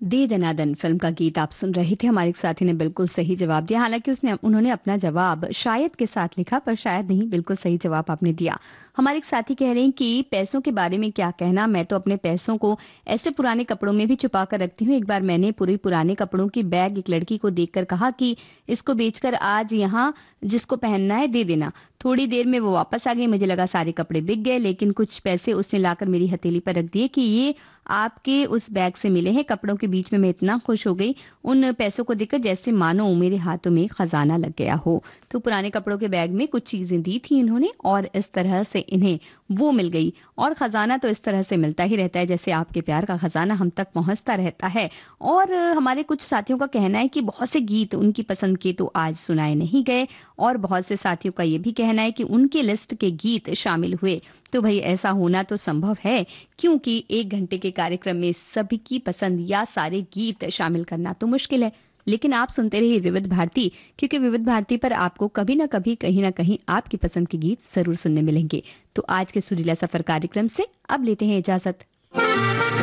दे दनादन film का गीत आप सुन रहे थे। हमारे एक साथी ने बिल्कुल सही जवाब दिया। हालांकि उन्होंने अपना जवाब शायद के साथ लिखा, पर शायद नहीं, बिल्कुल सही जवाब आपने दिया। हमारे एक साथी कह रहे हैं कि पैसों के बारे में क्या कहना, मैं तो अपने पैसों को ऐसे पुराने कपड़ों में भी छुपा कर रखती हूँ। एक बार मैंने पूरे पुराने कपड़ों की बैग एक लड़की को देखकर कहा कि इसको बेचकर आज यहाँ जिसको पहनना है दे देना। थोड़ी देर में वो वापस आ गई। मुझे लगा सारे कपड़े बिक गए, लेकिन कुछ पैसे उसने लाकर मेरी हथेली पर रख दिए कि ये आपके उस बैग से मिले हैं। कपड़ों के बीच में मैं इतना खुश हो गई उन पैसों को देखकर, जैसे मानो मेरे हाथों में खजाना लग गया हो। तो पुराने कपड़ों के बैग में कुछ चीजें दी थी इन्होंने और इस तरह से इन्हें वो मिल गई। और खजाना तो इस तरह से मिलता ही रहता है, जैसे आपके प्यार का खजाना हम तक पहुंचता रहता है। और हमारे कुछ साथियों का कहना है कि बहुत से गीत उनकी पसंद के तो आज सुनाए नहीं गए, और बहुत से साथियों का ये भी कहना है कि उनके लिस्ट के गीत शामिल हुए। तो भाई ऐसा होना तो संभव है, क्योंकि 1 घंटे के कार्यक्रम में सभी की पसंद या सारे गीत शामिल करना तो मुश्किल है। लेकिन आप सुनते रहिए विविध भारती, क्योंकि विविध भारती पर आपको कभी ना कभी कहीं ना कहीं आपकी पसंद के गीत जरूर सुनने मिलेंगे। तो आज के सुरीला सफर कार्यक्रम से अब लेते हैं इजाजत।